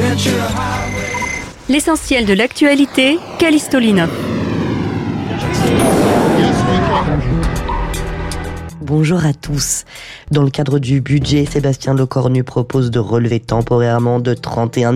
L'essentiel de l'actualité, Callisto Linov. Bonjour à tous. Dans le cadre du budget, Sébastien Lecornu propose de relever temporairement de 31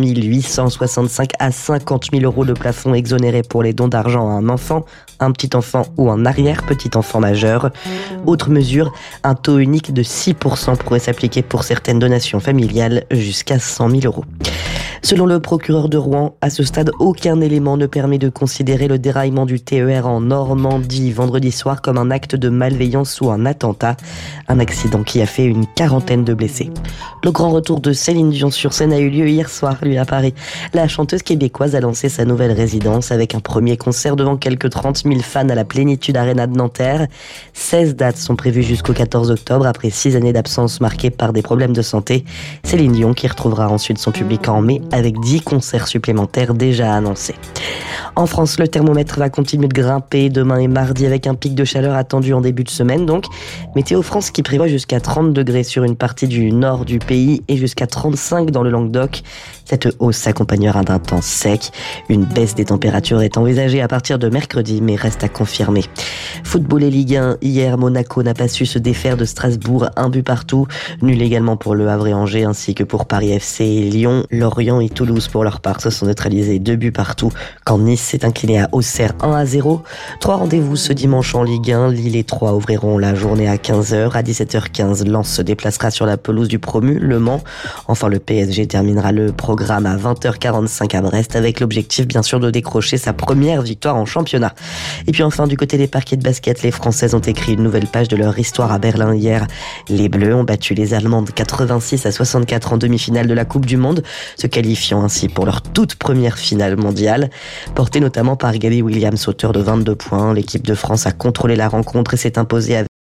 865 à 50 000 euros le plafond exonéré pour les dons d'argent à un enfant, un petit enfant ou un arrière-petit enfant majeur. Autre mesure, un taux unique de 6% pourrait s'appliquer pour certaines donations familiales jusqu'à 100 000 euros. Selon le procureur de Rouen, à ce stade, aucun élément ne permet de considérer le déraillement du TER en Normandie vendredi soir comme un acte de malveillance ou un attentat. Un accident qui a fait une quarantaine de blessés. Le grand retour de Céline Dion sur scène a eu lieu hier soir, lui, à Paris. La chanteuse québécoise a lancé sa nouvelle résidence avec un premier concert devant quelques 30 000 fans à la Plénitude Arena de Nanterre. 16 dates sont prévues jusqu'au 14 octobre après 6 années d'absence marquées par des problèmes de santé. Céline Dion qui retrouvera ensuite son public en mai avec 10 concerts supplémentaires déjà annoncés. En France, le thermomètre va continuer de grimper demain et mardi avec un pic de chaleur attendu en début de semaine. Donc, Météo France qui prévoit jusqu'à 30 degrés sur une partie du nord du pays et jusqu'à 35 dans le Languedoc. Cette hausse s'accompagnera d'un temps sec. Une baisse des températures est envisagée à partir de mercredi, mais reste à confirmer. Football et Ligue 1. Hier, Monaco n'a pas su se défaire de Strasbourg, un but partout. Nul également pour Le Havre et Angers, ainsi que pour Paris FC et Lyon. Lorient et Toulouse, pour leur part, se sont neutralisés 2 buts partout, quand Nice s'est incliné à Auxerre 1-0. 3 rendez-vous ce dimanche en Ligue 1. Lille et Troyes ouvriront la journée à 15h. À 17h15, Lens se déplacera sur la pelouse du promu, Le Mans. Enfin, le PSG terminera le programme à 20h45 à Brest, avec l'objectif bien sûr de décrocher sa première victoire en championnat. Et puis enfin, du côté des parquets de basket, les Françaises ont écrit une nouvelle page de leur histoire à Berlin hier. Les Bleus ont battu les Allemandes 86-64 en demi-finale de la Coupe du Monde, se qualifiant ainsi pour leur toute première finale mondiale. Portée notamment par Gabby Williams, auteur de 22 points, l'équipe de France a contrôlé la rencontre et s'est imposée avec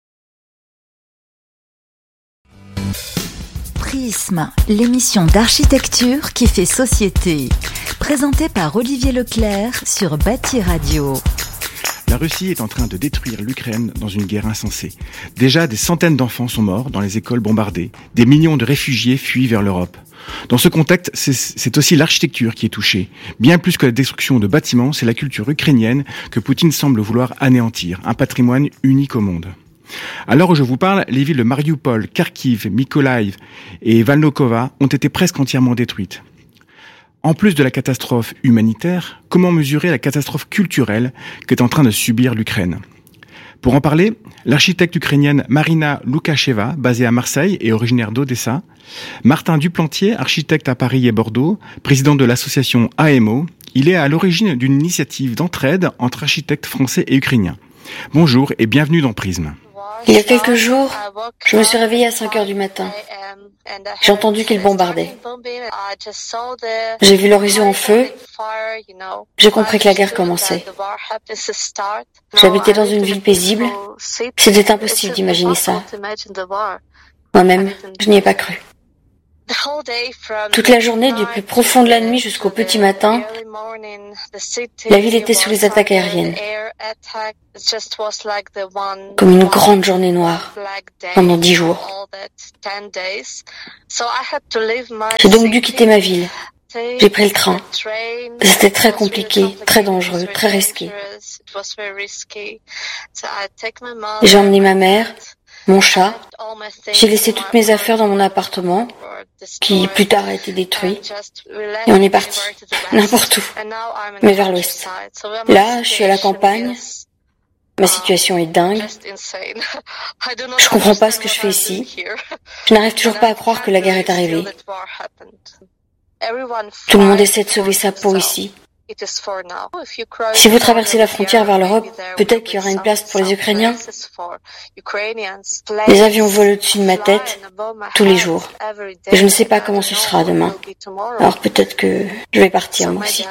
Prisme, l'émission d'architecture qui fait société. Présentée par Olivier Leclerc sur Bâti Radio. La Russie est en train de détruire l'Ukraine dans une guerre insensée. Déjà, des centaines d'enfants sont morts dans les écoles bombardées. Des millions de réfugiés fuient vers l'Europe. Dans ce contexte, c'est aussi l'architecture qui est touchée. Bien plus que la destruction de bâtiments, c'est la culture ukrainienne que Poutine semble vouloir anéantir. Un patrimoine unique au monde. À l'heure où je vous parle, les villes de Mariupol, Kharkiv, Mykolaiv et Valnokova ont été presque entièrement détruites. En plus de la catastrophe humanitaire, comment mesurer la catastrophe culturelle qu'est en train de subir l'Ukraine ? Pour en parler, l'architecte ukrainienne Marina Lukasheva, basée à Marseille et originaire d'Odessa, Martin Duplantier, architecte à Paris et Bordeaux, président de l'association AMO, il est à l'origine d'une initiative d'entraide entre architectes français et ukrainiens. Bonjour et bienvenue dans Prisme. Il y a quelques jours, je me suis réveillée à 5 heures du matin. J'ai entendu qu'ils bombardaient. J'ai vu l'horizon en feu. J'ai compris que la guerre commençait. J'habitais dans une ville paisible. C'était impossible d'imaginer ça. Moi-même, je n'y ai pas cru. Toute la journée, du plus profond de la nuit jusqu'au petit matin, la ville était sous les attaques aériennes. Comme une grande journée noire, pendant 10 jours. J'ai donc dû quitter ma ville. J'ai pris le train. C'était très compliqué, très dangereux, très risqué. J'ai emmené ma mère, mon chat. J'ai laissé toutes mes affaires dans mon appartement, qui plus tard a été détruit. Et on est parti, n'importe où, mais vers l'ouest. Là, je suis à la campagne. Ma situation est dingue. Je comprends pas ce que je fais ici. Je n'arrive toujours pas à croire que la guerre est arrivée. Tout le monde essaie de sauver sa peau ici. Si vous traversez la frontière vers l'Europe, peut-être qu'il y aura une place pour les Ukrainiens. Les avions volent au-dessus de ma tête tous les jours. Et je ne sais pas comment ce sera demain. Alors peut-être que je vais partir moi aussi.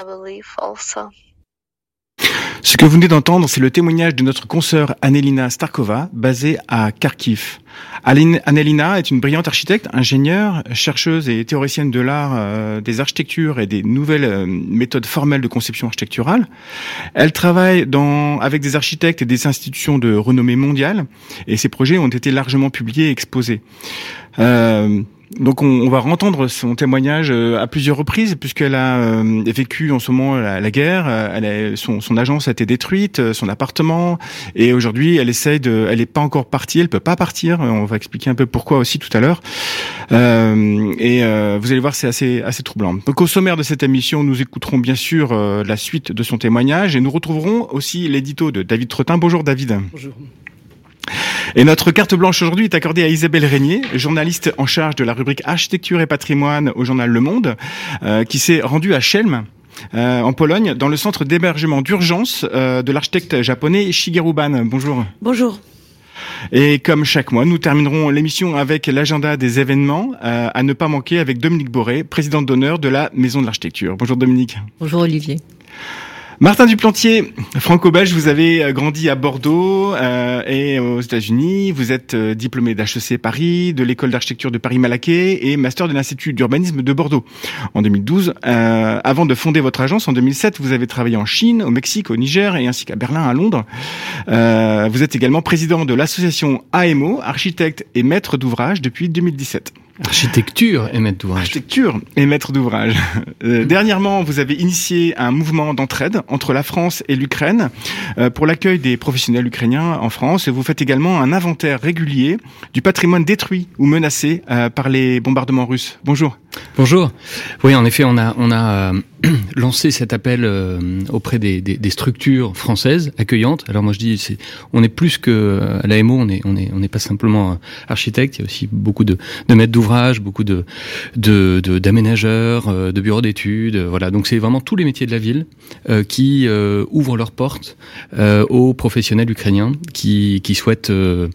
Ce que vous venez d'entendre, c'est le témoignage de notre consoeur Annelina Starkova, basée à Kharkiv. Annelina est une brillante architecte, ingénieure, chercheuse et théoricienne de l'art, des architectures et des nouvelles méthodes formelles de conception architecturale. Elle travaille avec des architectes et des institutions de renommée mondiale, et ses projets ont été largement publiés et exposés. Donc on va entendre son témoignage à plusieurs reprises puisqu'elle a vécu en ce moment la guerre. Son agence a été détruite, son appartement, et aujourd'hui elle est pas encore partie, elle peut pas partir. On va expliquer un peu pourquoi aussi tout à l'heure. Vous allez voir, c'est assez troublant. Donc au sommaire de cette émission, nous écouterons bien sûr la suite de son témoignage et nous retrouverons aussi l'édito de David Trottin. Bonjour David. Bonjour. Et notre carte blanche aujourd'hui est accordée à Isabelle Régnier, journaliste en charge de la rubrique Architecture et Patrimoine au journal Le Monde, qui s'est rendue à Chełm, en Pologne, dans le centre d'hébergement d'urgence de l'architecte japonais Shigeru Ban. Bonjour. Bonjour. Et comme chaque mois, nous terminerons l'émission avec l'agenda des événements à ne pas manquer avec Dominique Boré, présidente d'honneur de la Maison de l'Architecture. Bonjour Dominique. Bonjour Olivier. Martin Duplantier, franco-belge, vous avez grandi à Bordeaux et aux États-Unis. Vous êtes diplômé d'HEC Paris, de l'école d'architecture de Paris-Malaquais et master de l'Institut d'urbanisme de Bordeaux en 2012. Avant de fonder votre agence en 2007, vous avez travaillé en Chine, au Mexique, au Niger et ainsi qu'à Berlin, à Londres. Vous êtes également président de l'association AMO, architecte et maître d'ouvrage depuis 2017. Architecture et maître d'ouvrage. Architecture et maître d'ouvrage. Dernièrement, vous avez initié un mouvement d'entraide entre la France et l'Ukraine pour l'accueil des professionnels ukrainiens en France. Et vous faites également un inventaire régulier du patrimoine détruit ou menacé par les bombardements russes. Bonjour. Bonjour. Oui, en effet, on a lancé cet appel auprès des structures françaises accueillantes. Alors moi je dis, on est plus que à l'AMO, on n'est pas simplement architecte. Il y a aussi beaucoup de maîtres d'ouvrage, beaucoup d'aménageurs, de bureaux d'études. Voilà, donc c'est vraiment tous les métiers de la ville qui ouvrent leurs portes aux professionnels ukrainiens qui souhaitent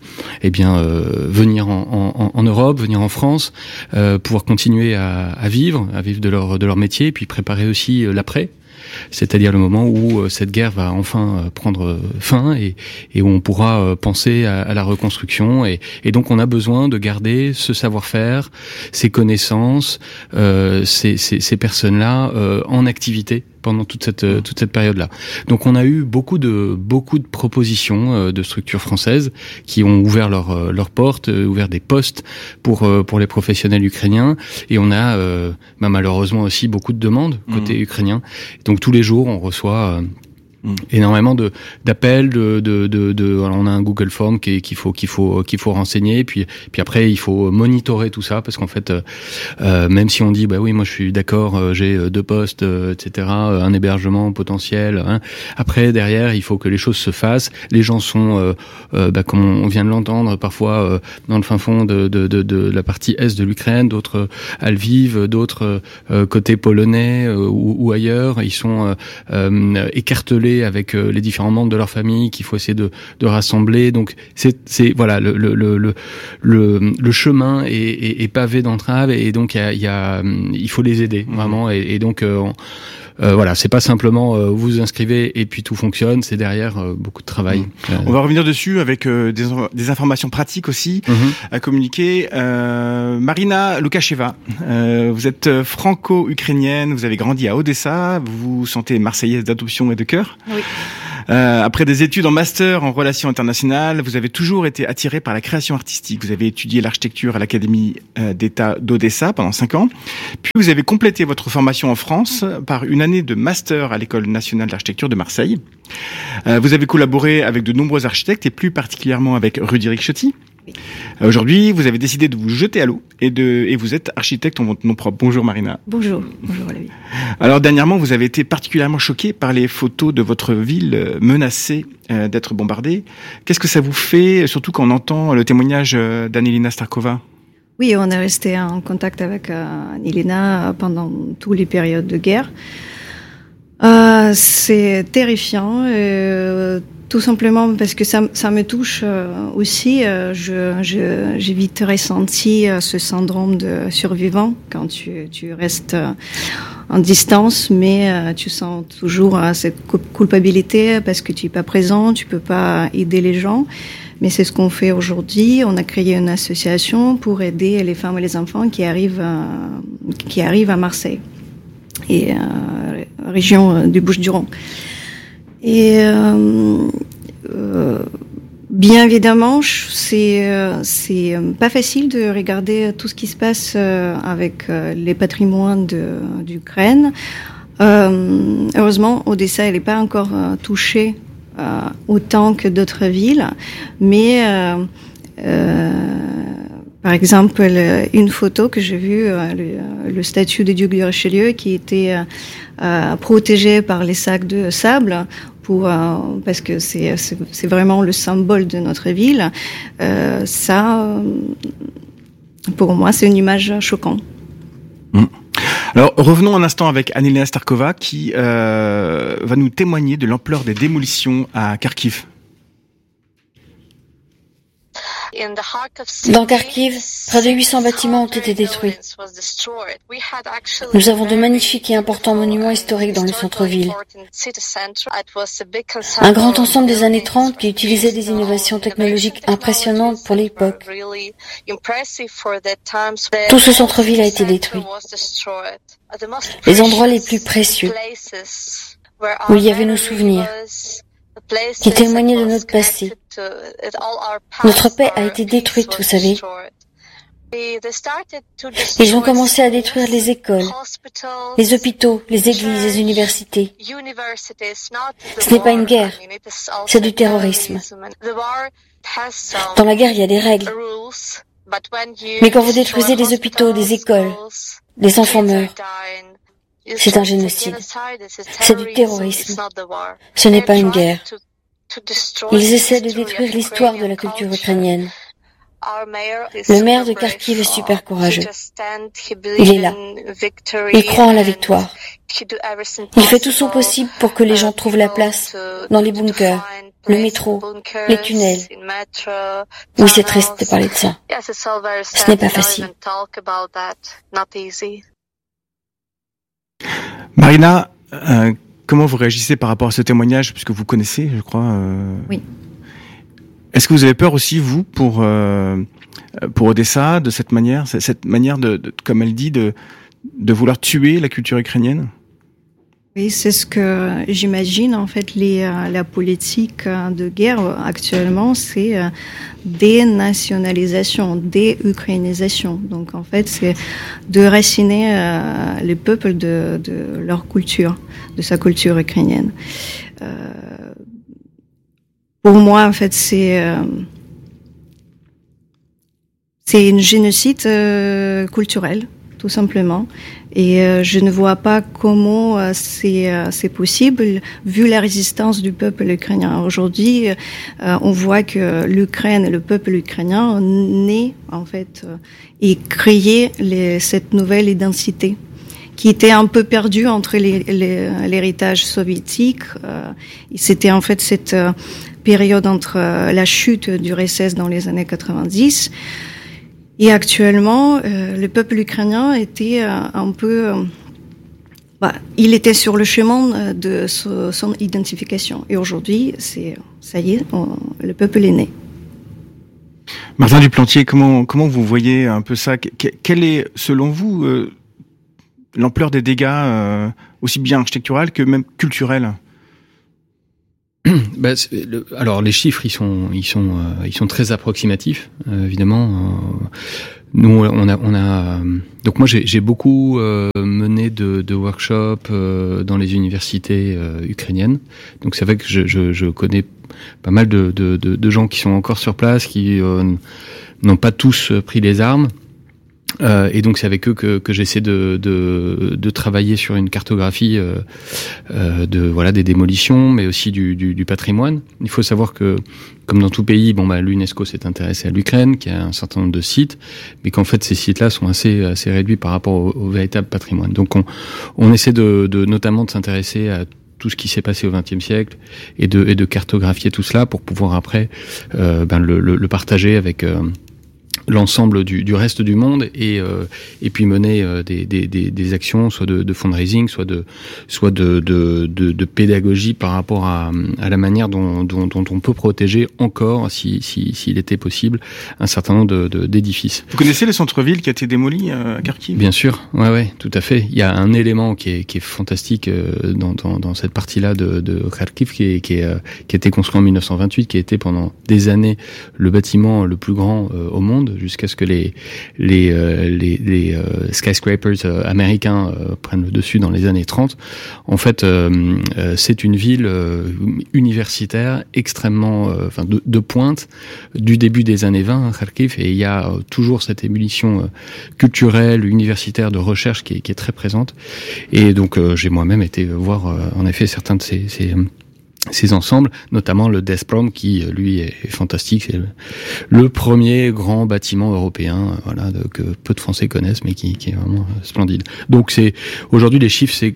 venir en Europe, venir en France, pouvoir continuer à vivre de leur métier, et puis préparer aussi l'après, c'est-à-dire le moment où cette guerre va enfin prendre fin et où on pourra penser à la reconstruction. Et donc on a besoin de garder ce savoir-faire, ces connaissances, ces personnes-là en activité pendant toute cette période-là. Donc on a eu beaucoup de propositions de structures françaises qui ont ouvert leurs portes, ouvert des postes pour les professionnels ukrainiens, et on a malheureusement aussi beaucoup de demandes côté ukrainien. Donc tous les jours on reçoit énormément d'appels, alors on a un Google Form qu'il faut renseigner, puis après il faut monitorer tout ça, parce qu'en fait même si on dit bah oui moi je suis d'accord, j'ai 2 postes, etc., un hébergement potentiel, hein, après derrière il faut que les choses se fassent. Les gens sont comme on vient de l'entendre parfois dans le fin fond de la partie est de l'Ukraine, d'autres à Lviv, d'autres côté polonais ou ailleurs. Ils sont écartelés avec les différents membres de leur famille qu'il faut essayer de rassembler. Donc c'est voilà, le chemin est pavé d'entraves, et donc il faut les aider vraiment, et donc voilà, c'est pas simplement vous vous inscrivez et puis tout fonctionne, c'est derrière beaucoup de travail. On va revenir dessus avec des informations pratiques aussi à communiquer. Marina Lukasheva, vous êtes franco-ukrainienne, vous avez grandi à Odessa, vous vous sentez marseillaise d'adoption et de cœur. Oui. Après des études en master en relations internationales, vous avez toujours été attirée par la création artistique. Vous avez étudié l'architecture à l'Académie d'État d'Odessa pendant 5 ans. Puis vous avez complété votre formation en France par une année de master à l'École nationale d'architecture de Marseille. Vous avez collaboré avec de nombreux architectes, et plus particulièrement avec Rudy Ricciotti. Oui. Aujourd'hui, vous avez décidé de vous jeter à l'eau et vous êtes architecte en votre nom propre. Bonjour Marina. Bonjour Olivier. Alors dernièrement, vous avez été particulièrement choquée par les photos de votre ville menacée d'être bombardée. Qu'est-ce que ça vous fait, surtout quand on entend le témoignage d'Annelina Starkova ? Oui, on est resté en contact avec Annelina pendant toutes les périodes de guerre. C'est terrifiant. Tout simplement parce que ça me touche aussi. J'ai vite ressenti ce syndrome de survivant quand tu restes en distance, mais tu sens toujours cette culpabilité parce que tu es pas présent, tu peux pas aider les gens. Mais c'est ce qu'on fait aujourd'hui. On a créé une association pour aider les femmes et les enfants qui arrivent à Marseille et région du Bouches-du-Rhône. Et Bien évidemment, c'est pas facile de regarder tout ce qui se passe avec les patrimoines d'Ukraine. Heureusement, Odessa, elle n'est pas encore touchée autant que d'autres villes, mais par exemple, une photo que j'ai vue, le statue du duc de Richelieu qui était protégé par les sacs de sable parce que c'est vraiment le symbole de notre ville. Ça, pour moi, c'est une image choquante. Alors, revenons un instant avec Anelina Starkova qui va nous témoigner de l'ampleur des démolitions à Kharkiv. Dans Kharkiv, près de 800 bâtiments ont été détruits. Nous avons de magnifiques et importants monuments historiques dans le centre-ville. Un grand ensemble des années 30 qui utilisait des innovations technologiques impressionnantes pour l'époque. Tout ce centre-ville a été détruit. Les endroits les plus précieux, où il y avait nos souvenirs, qui témoignaient de notre passé. Notre paix a été détruite, vous savez. Ils ont commencé à détruire les écoles, les hôpitaux, les églises, les universités. Ce n'est pas une guerre, c'est du terrorisme. Dans la guerre, il y a des règles. Mais quand vous détruisez des hôpitaux, des écoles, les enfants meurent. C'est un génocide. C'est du terrorisme. Ce n'est pas une guerre. Ils essaient de détruire l'histoire de la culture ukrainienne. Le maire de Kharkiv est super courageux. Il est là. Il croit en la victoire. Il fait tout son possible pour que les gens trouvent la place dans les bunkers, le métro, les tunnels. Oui, c'est triste de parler de ça. Ce n'est pas facile. Marina, comment vous réagissez par rapport à ce témoignage, puisque vous connaissez, je crois Oui. Est-ce que vous avez peur aussi, vous, pour Odessa, de cette manière de comme elle dit, de vouloir tuer la culture ukrainienne ? Oui, c'est ce que j'imagine. En fait, la politique de guerre actuellement, c'est dénationalisation, déukrainisation. Donc, en fait, c'est de raciner les peuples de leur culture, de sa culture ukrainienne. Pour moi, en fait, c'est une génocide culturel, tout simplement. Et je ne vois pas comment c'est possible, vu la résistance du peuple ukrainien. Aujourd'hui, on voit que l'Ukraine, le peuple ukrainien, naît en fait et créé cette nouvelle identité qui était un peu perdue entre l'héritage soviétique. C'était en fait cette période entre la chute du RSS dans les années 90. Et actuellement, le peuple ukrainien était un peu... il était sur le chemin de son identification. Et aujourd'hui, ça y est, le peuple est né. Martin Duplantier, comment vous voyez un peu ça ? Quelle est, selon vous, l'ampleur des dégâts, aussi bien architecturales que même culturels ? Alors les chiffres ils sont très approximatifs évidemment. Nous on a donc moi j'ai beaucoup mené de workshops dans les universités ukrainiennes. Donc c'est vrai que je connais pas mal de gens qui sont encore sur place, qui n'ont pas tous pris les armes. Et donc c'est avec eux que j'essaie de travailler sur une cartographie des démolitions, mais aussi du patrimoine. Il faut savoir que, comme dans tout pays, l'UNESCO s'est intéressé à l'Ukraine, qui a un certain nombre de sites, mais qu'en fait ces sites-là sont assez réduits par rapport au véritable patrimoine. Donc on essaie notamment de s'intéresser à tout ce qui s'est passé au XXe siècle et de cartographier tout cela pour pouvoir après le partager l'ensemble du reste du monde et puis mener des actions soit de fundraising, soit de pédagogie par rapport à la manière dont on peut protéger encore, s'il était possible, un certain nombre d'édifices. Vous connaissez le centre-ville qui a été démoli à Kharkiv ? Bien sûr, ouais, tout à fait. Il y a un élément qui est fantastique dans cette partie-là de Kharkiv qui a été construit en 1928, qui a été pendant des années le bâtiment le plus grand au monde, jusqu'à ce que les skyscrapers américains prennent le dessus dans les années 30. En fait, c'est une ville universitaire extrêmement de pointe du début des années 20, Kharkiv, et il y a toujours cette ébullition culturelle, universitaire, de recherche qui est très présente. Et donc j'ai moi-même été voir en effet certains de ces ensembles, notamment le Desprom qui, lui, est fantastique. C'est le premier grand bâtiment européen, que peu de Français connaissent, mais qui est vraiment splendide. Donc aujourd'hui les chiffres, c'est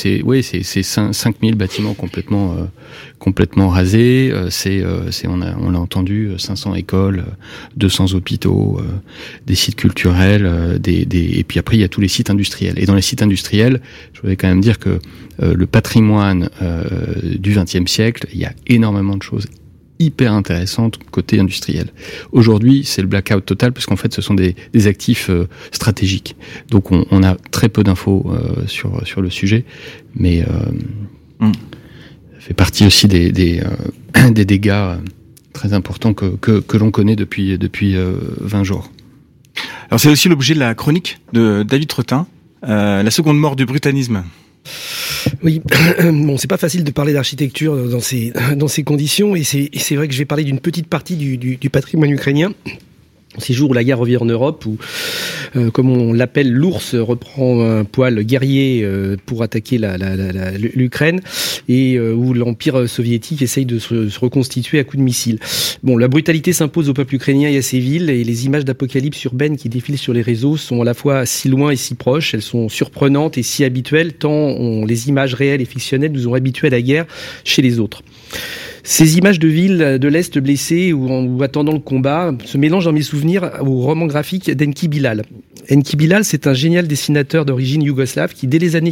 5000 bâtiments complètement rasés. On l'a entendu, 500 écoles, 200 hôpitaux, des sites culturels, et puis après il y a tous les sites industriels. Et dans les sites industriels, je voudrais quand même dire que le patrimoine du XXe siècle, il y a énormément de choses hyper intéressantes côté industriel. Aujourd'hui, c'est le blackout total parce qu'en fait, ce sont des actifs stratégiques. Donc, on a très peu d'infos sur le sujet, mais ça fait partie aussi des dégâts très importants que l'on connaît depuis 20 jours. Alors, c'est aussi l'objet de la chronique de David Trottin, la seconde mort du brutanisme. Oui, bon, c'est pas facile de parler d'architecture dans ces conditions, et c'est vrai que je vais parler d'une petite partie du patrimoine ukrainien. Ces jours où la guerre revient en Europe, où, comme on l'appelle, l'ours reprend un poil guerrier pour attaquer l'Ukraine, et où l'Empire soviétique essaye de se reconstituer à coups de missiles. Bon, la brutalité s'impose au peuple ukrainien et à ses villes, et les images d'apocalypse urbaine qui défilent sur les réseaux sont à la fois si loin et si proches. Elles sont surprenantes et si habituelles, tant les images réelles et fictionnelles nous ont habitués à la guerre chez les autres. Ces images de villes de l'Est blessées ou attendant le combat se mélangent dans mes souvenirs au roman graphique d'Enki Bilal. Enki Bilal, c'est un génial dessinateur d'origine yougoslave qui, dès les années